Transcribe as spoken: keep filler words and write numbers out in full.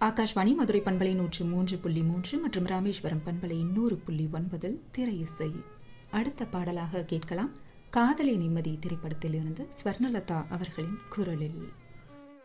ஆகாஷ்வாணி மதுரை பண்பலை நூற்று மூன்று புள்ளி மூன்று மற்றும் ராமேஸ்வரம் பண்பலை நூறு புள்ளி ஒன்பதில் திரை இசை. அடுத்த பாடலாக கேட்கலாம் காதலே நிம்மதி திரைப்படத்தில் இருந்து ஸ்வர்ணலதா அவர்களின் குரலில்.